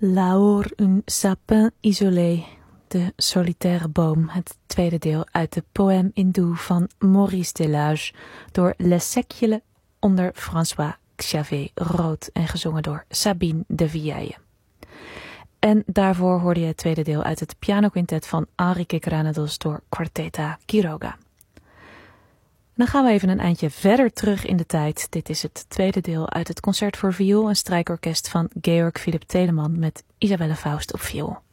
Laur un sapin isolé, de solitaire boom, het tweede deel uit de Poème hindou van Maurice Delage door Les Sècles onder François Xavier Rood en gezongen door Sabine de Vieille. En daarvoor hoorde je het tweede deel uit het pianoquintet van Enrique Granados door Quarteta Quiroga. Dan gaan we even een eindje verder terug in de tijd. Dit is het tweede deel uit het concert voor viool en strijkorkest van Georg Philipp Telemann met Isabelle Faust op viool.